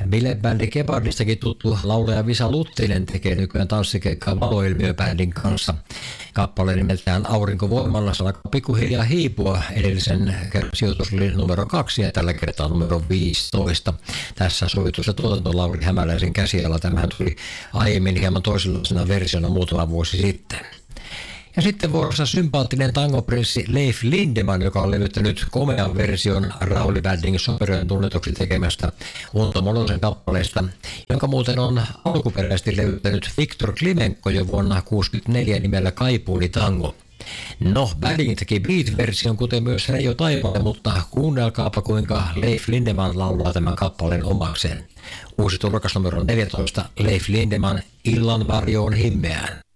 Bile-bändi Gepardistakin tuttu laulaja Visa Luttinen tekee nykyään tanssikeikkaa Valoilmiö-bändin kanssa. Kappale nimeltään Aurinkovoimalla saa pikkuhiljaa hiipua. Edellisen sijoitus oli numero 2 ja tällä kertaa numero 15. Tässä sovitus ja tuotanto Lauri Hämäläisen käsiala. Tämähän tuli aiemmin hieman toisenlaisena versiona muutama vuosi sitten. Ja sitten vuorossa sympaattinen tangoprinssi Leif Lindeman, joka on levyttänyt komean version Rauli Baddingin Soperojen tunnetuksi tekemästä Unto Monosen kappaleesta, jonka muuten on alkuperäisesti levyttänyt Viktor Klimenko jo vuonna 1964 nimellä Kaipuuni Tango. No, Badding teki beat-version, kuten myös Reijo Taipale, mutta kuunnelkaapa kuinka Leif Lindeman laulaa tämän kappaleen omakseen. Uusi tulokas numero 14, Leif Lindeman, Illan varjoon himmeään.